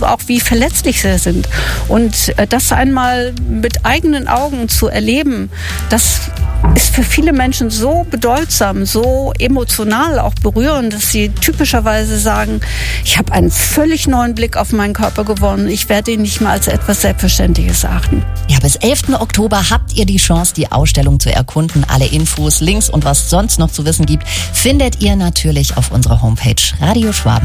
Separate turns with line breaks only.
auch, wie verletzlich sie sind. Und das einmal mit eigenen Augen zu erleben, das ist für viele Menschen so bedeutsam, so emotional auch berührend, dass sie typischerweise sagen, ich habe einen völlig neuen Blick auf meinen Körper gewonnen. Ich werde ihn nicht mehr als etwas Selbstverständliches achten.
Ja, bis 11. Oktober habt ihr die Chance, die Ausstellung zu erkunden. Alle Infos, Links und was sonst noch zu wissen gibt, findet ihr natürlich auf unserer Homepage radioschwaben.de.